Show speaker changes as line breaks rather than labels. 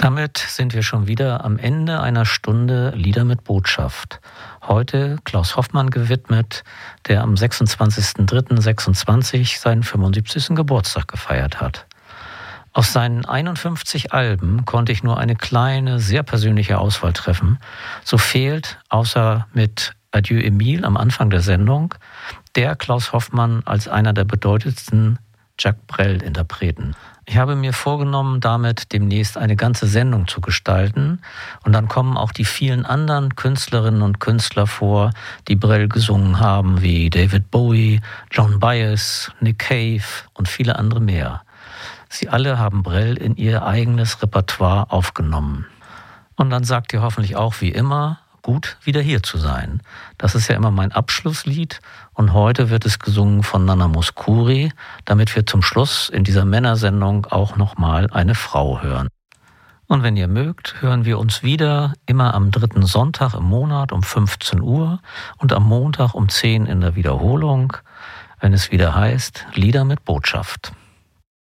Damit sind wir schon wieder am Ende einer Stunde Lieder mit Botschaft. Heute Klaus Hoffmann gewidmet, der am 26.03.26 seinen 75. Geburtstag gefeiert hat. Aus seinen 51 Alben konnte ich nur eine kleine, sehr persönliche Auswahl treffen. So fehlt, außer mit Adieu Emile am Anfang der Sendung, der Klaus Hoffmann als einer der bedeutendsten Jacques Brel-Interpreten. Ich habe mir vorgenommen, damit demnächst eine ganze Sendung zu gestalten. Und dann kommen auch die vielen anderen Künstlerinnen und Künstler vor, die Brel gesungen haben, wie David Bowie, Joan Baez, Nick Cave und viele andere mehr. Sie alle haben Brel in ihr eigenes Repertoire aufgenommen. Und dann sagt ihr hoffentlich auch wie immer, gut wieder hier zu sein. Das ist ja immer mein Abschlusslied und heute wird es gesungen von Nana Mouskouri, damit wir zum Schluss in dieser Männersendung auch nochmal eine Frau hören. Und wenn ihr mögt, hören wir uns wieder immer am 3. Sonntag im Monat um 15 Uhr und am Montag um 10 in der Wiederholung, wenn es wieder heißt Lieder mit Botschaft.